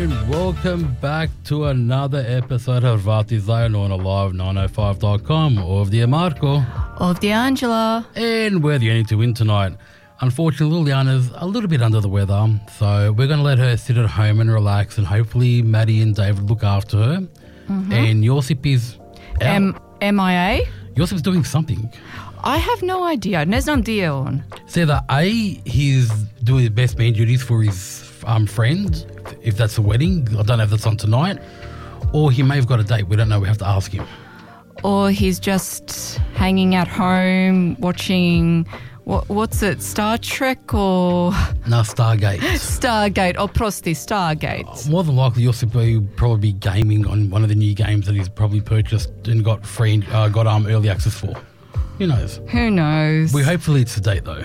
And welcome back to another episode of Hrvati Zajedno on Alive905.com. Ovdje je Marko. Ovdje je Angela. And we're the only two in tonight. Unfortunately, Liliana's a little bit under the weather, so we're going to let her sit at home and relax, and hopefully Maddie and David look after her. Mm-hmm. And Josip is out. MIA? Josip's doing something. I have no idea. Ne znam di je on. It's either A, he's doing his best man duties for his friend, if that's a wedding. I don't know if that's on tonight. Or he may have got a date. We don't know. We have to ask him. Or he's just hanging at home watching, what's it, Star Trek or... No, Stargate. Stargate. Oprosti, Stargate. More than likely, you'll probably be gaming on one of the new games that he's probably purchased and got free, early access for. Who knows? Who knows? Hopefully it's a date, though.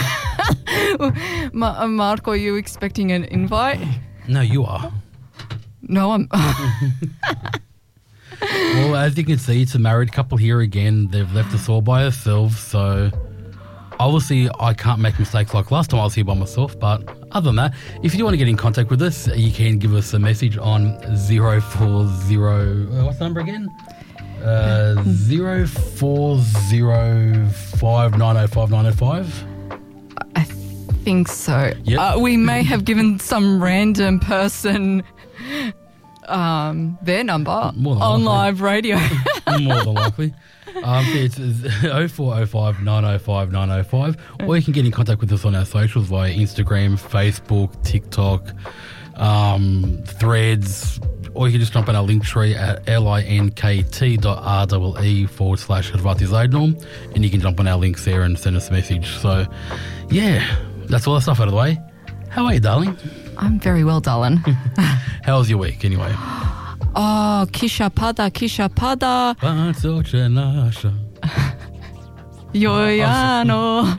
Marco, are you expecting an invite? No, you are. No, I'm... Well, as you can see, it's a married couple here again. They've left us all by ourselves, so obviously I can't make mistakes like last time I was here by myself, but other than that, if you do want to get in contact with us, you can give us a message on 040... what's the number again? 0405905905. I think so. Yep. We may have given some random person their number on live radio. More than likely. It's 0405905905, or you can get in contact with us on our socials via Instagram, Facebook, TikTok, Threads, or you can just jump on our link tree at linkt.ree/Hrvati Zajedno, and you can jump on our links there and send us a message. So, yeah, that's all that stuff out of the way. How are you, darling? I'm very well, darling. How was your week, anyway? Oh, kisha pada. Jojano.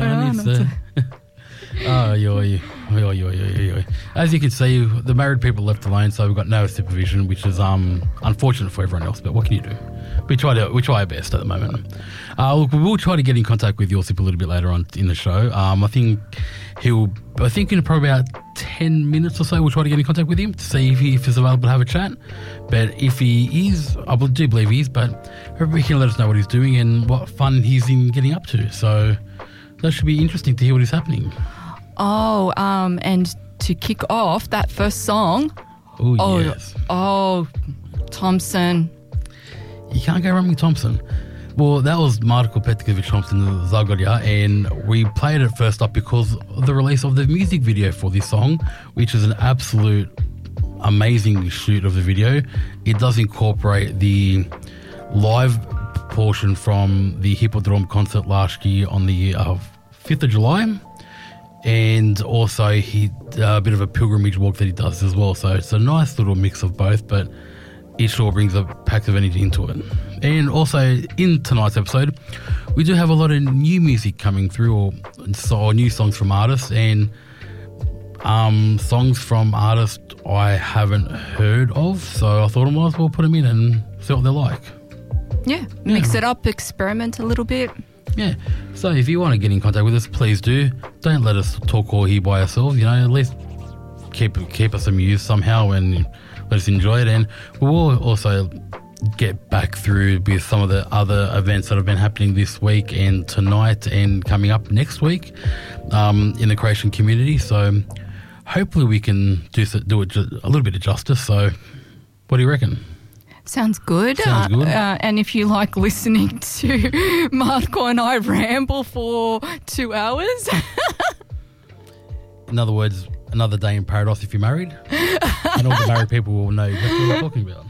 As you can see, the married people left alone, so we've got no supervision, which is unfortunate for everyone else, but what can you do? We try our best at the moment. Look, we will try to get in contact with Josip a little bit later on in the show. I think in probably about 10 minutes or so, we'll try to get in contact with him to see if he's available to have a chat. But if he is, I do believe he is, but he can let us know what he's doing and what fun he's in getting up to. So that should be interesting to hear what is happening. Oh, and to kick off that first song. Yes. Oh, Thompson. You can't go wrong with Thompson. Well, that was Marko Petković Thompson Zagorja, and we played it first up because of the release of the music video for this song, which is an absolute amazing shoot of the video. It does incorporate the live portion from the Hippodrome concert last year on the 5th of July, and also a bit of a pilgrimage walk that he does as well. So it's a nice little mix of both, but it sure brings a pack of energy into it. And also, in tonight's episode, we do have a lot of new music coming through, or new songs from artists, and songs from artists I haven't heard of, so I thought I might as well put them in and see what they're like. Yeah, mix it up, experiment a little bit. Yeah, so if you want to get in contact with us, please do. Don't let us talk all here by ourselves, at least keep us amused somehow and let us enjoy it. And we will also get back through with some of the other events that have been happening this week and tonight and coming up next week in the creation community. So hopefully we can do it a little bit of justice. So what do you reckon? Sounds good. And if you like listening to Marco and I ramble for 2 hours. In other words, another day in paradise if you're married. And all the married people will know exactly what we're talking about.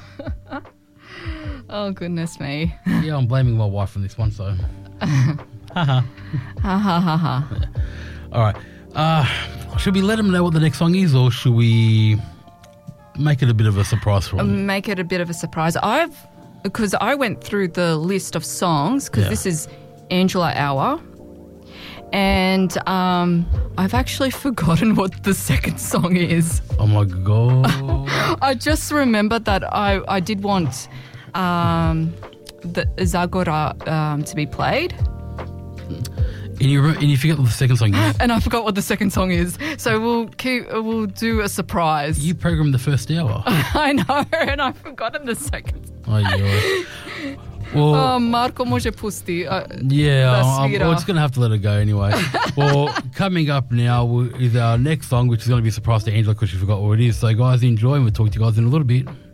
Oh, goodness me. Yeah, I'm blaming my wife on this one, so. Ha ha. Ha ha ha ha. All right. Should we let them know what the next song is, or should we make it a bit of a surprise for them? Make it a bit of a surprise. Because I went through the list of songs, because this is Angela Hour. And I've actually forgotten what the second song is. Oh, my God. I just remembered that I did want the Zagora to be played. And you forget what the second song is. And I forgot what the second song is. So we'll do a surprise. You programmed the first hour. I know, and I've forgotten the second. Oh, yeah. Well, Marko može pusti. we're just going to have to let it go anyway. Well, coming up now is our next song, which is going to be a surprise to Angela because she forgot what it is. So, guys, enjoy, and we'll talk to you guys in a little bit.